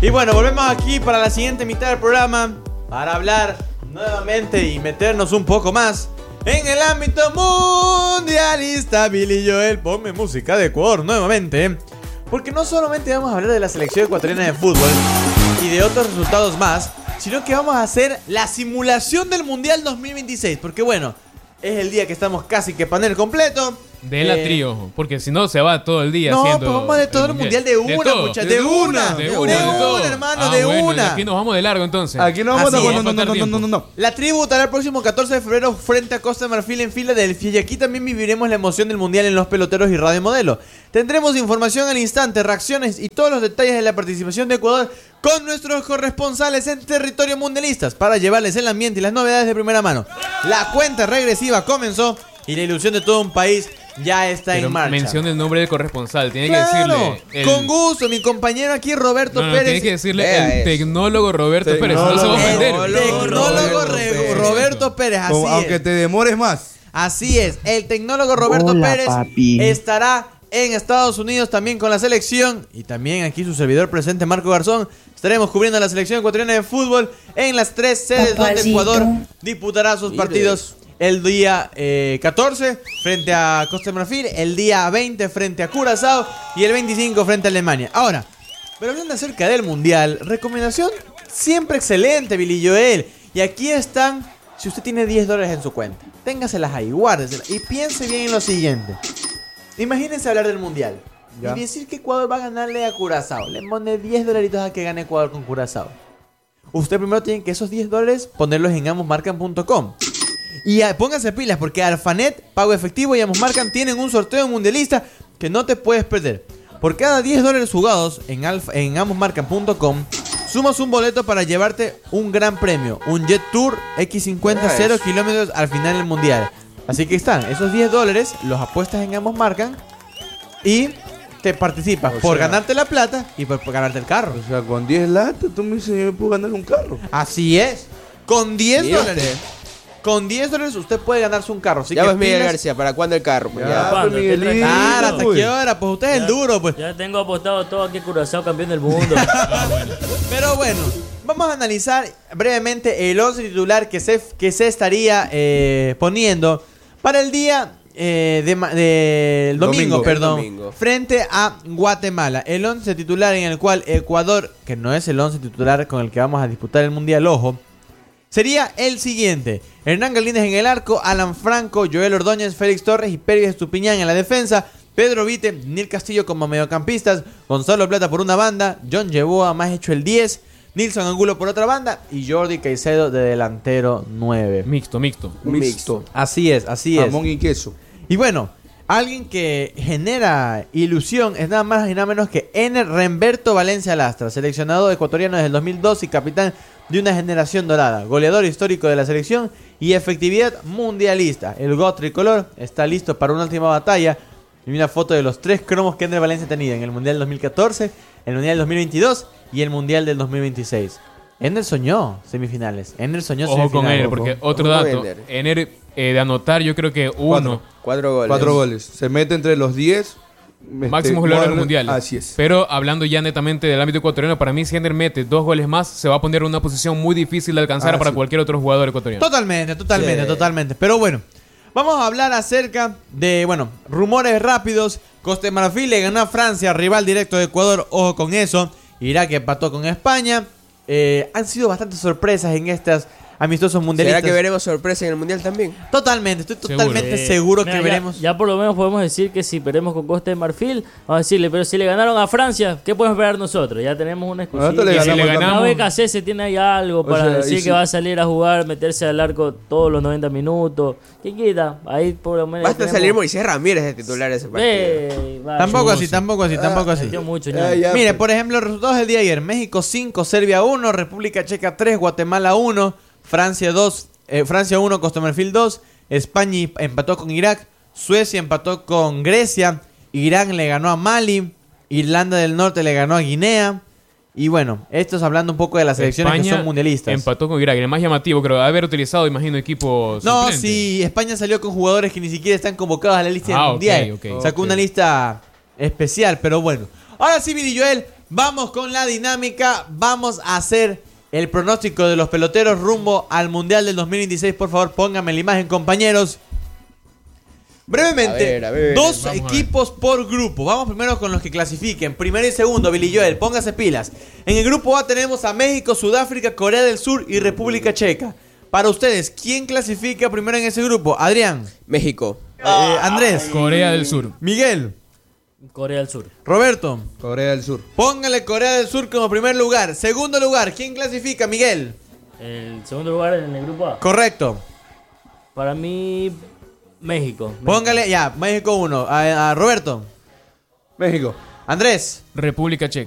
Y bueno, volvemos aquí para la siguiente mitad del programa para hablar nuevamente y meternos un poco más en el ámbito mundialista. Billy Joel, ponme música de Ecuador nuevamente, porque no solamente vamos a hablar de la selección ecuatoriana de fútbol y de otros resultados más, sino que vamos a hacer la simulación del Mundial 2026. Porque bueno, es el día que estamos casi que panel completo. De la trío, porque si no se va todo el día no, haciendo. No, pues vamos de todo el mundial de una, muchachos. De una, hermano, de bueno, una. Aquí nos vamos de largo entonces. Aquí no vamos a no. La tribu votará el próximo 14 de febrero frente a Costa de Marfil en Filadelfia. Y aquí también viviremos la emoción del mundial en los peloteros y radio modelo. Tendremos información al instante, reacciones y todos los detalles de la participación de Ecuador con nuestros corresponsales en territorio mundialistas para llevarles el ambiente y las novedades de primera mano. La cuenta regresiva comenzó y la ilusión de todo un país ya está en marcha. Menciona el nombre del corresponsal. Tiene que decirle. Con gusto, mi compañero aquí, Roberto Pérez. Tiene que decirle el tecnólogo Roberto Pérez. No se va a ofender. El tecnólogo Roberto Pérez. Así es. Aunque te demores más. Así es. El tecnólogo Roberto Pérez estará en Estados Unidos también con la selección. Y también aquí su servidor presente, Marco Garzón. Estaremos cubriendo a la selección ecuatoriana de fútbol en las 3 sedes donde Ecuador disputará sus partidos. El día 14 frente a Costa de Marfil, el día 20 frente a Curazao y el 25 frente a Alemania. Ahora, pero hablando acerca del Mundial, recomendación siempre excelente, Billy Joel. Y aquí están, si usted tiene $10 en su cuenta, téngaselas ahí, guárdeselas y piense bien en lo siguiente. Imagínense hablar del Mundial y decir que Ecuador va a ganarle a Curazao. Le pone $10 a que gane Ecuador con Curazao. Usted primero tiene que esos $10 ponerlos en ambosmarcan.com. Y pónganse pilas porque Alphanet, Pago Efectivo y Ambosmarcan tienen un sorteo mundialista que no te puedes perder. Por cada $10 jugados en ambosmarcan.com sumas un boleto para llevarte un gran premio, un Jet Tour X50 0 kilómetros al final del mundial. Así que están, esos $10 los apuestas en Ambosmarcan y te participas por ganarte la plata y por ganarte el carro. O sea, con 10 latas tú me dices, yo me puedo ganar un carro. Así es, con $10. Con $10 usted puede ganarse un carro. Así ya que ves, Miguel García, ¿para cuándo el carro? Pues ¿Para Miguelito? Claro, ¿hasta qué hora? Pues usted es el duro, pues. Ya tengo apostado todo aquí Curazao, campeón del mundo. Pero bueno, vamos a analizar brevemente el 11 titular que se estaría poniendo para el día del domingo, frente a Guatemala. El 11 titular en el cual Ecuador, que no es el 11 titular con el que vamos a disputar el Mundial, ojo, sería el siguiente: Hernán Galíndez en el arco, Alan Franco, Joel Ordóñez, Félix Torres y Pérez Estupiñán en la defensa, Pedro Vite, Nil Castillo como mediocampistas, Gonzalo Plata por una banda, John Yeboah más hecho el 10, Nilson Angulo por otra banda y Jordi Caicedo de delantero 9. Mixto. Así es. Jamón y queso. Y bueno, alguien que genera ilusión es nada más y nada menos que Ener Remberto Valencia Lastra, seleccionado ecuatoriano desde el 2002 y capitán de una generación dorada, goleador histórico de la selección y efectividad mundialista. El GOAT tricolor está listo para una última batalla. Y una foto de los 3 cromos que Ener Valencia ha tenido en el Mundial 2014, el Mundial 2022 y el Mundial del 2026. Ener soñó semifinales. Ojo con Ener, porque otro dato, Ener de anotar yo creo que 4 goles. Se mete entre los 10 máximos goleadores mundiales. Así es. Pero hablando ya netamente del ámbito ecuatoriano, para mí si Ener mete 2 goles más, se va a poner en una posición muy difícil de alcanzar para cualquier otro jugador ecuatoriano. Totalmente. Pero bueno, vamos a hablar acerca de, rumores rápidos. Costa de Marfil le ganó a Francia, rival directo de Ecuador, ojo con eso. Irak empató con España. Han sido bastantes sorpresas en estas amistosos mundialistas. ¿Será que veremos sorpresa en el mundial también? Totalmente, estoy totalmente seguro que veremos. Ya por lo menos podemos decir que si perdemos con Costa de Marfil, vamos a decirle, pero si le ganaron a Francia, ¿qué podemos esperar nosotros? Ya tenemos una exclusiva. Si le ganamos, BKC se tiene ahí algo para decir que va a salir a jugar, meterse al arco todos los 90 minutos. ¿Quién quita? Ahí por lo menos. Basta salir Moisés Ramírez de titular ese partido. Tampoco así. Mire, por ejemplo, los resultados del día de ayer: México 5, Serbia 1, República Checa 3, Guatemala 1, Francia 1, Costa de Marfil 2, España empató con Irak, Suecia empató con Grecia, Irán le ganó a Mali, Irlanda del Norte le ganó a Guinea. Y bueno, esto es hablando un poco de las selecciones que son mundialistas. Empató con Irak, el más llamativo, creo, haber utilizado, imagino, equipos suplentes. No, sí, España salió con jugadores que ni siquiera están convocados a la lista del mundial. Okay. Sacó una lista especial, pero bueno. Ahora sí, Billy Joel, Vamos con la dinámica. Vamos a hacer el pronóstico de los peloteros rumbo al Mundial del 2026. Por favor, pónganme la imagen, compañeros. Brevemente, A ver. dos Vamos a equipos por grupo. Vamos primero con los que clasifiquen. Primero y segundo, Billy Joel, póngase pilas. En el grupo A tenemos a México, Sudáfrica, Corea del Sur y República Checa. Para ustedes, ¿quién clasifica primero en ese grupo? Adrián, México. Andrés, Corea del Sur. Miguel, Corea del Sur. Roberto. Corea del Sur. Póngale Corea del Sur como primer lugar. Segundo lugar, ¿quién clasifica? Miguel. El segundo lugar en el grupo A. Correcto. Para mí, México. Póngale, ya, México 1. A Roberto. México. Andrés. República Checa.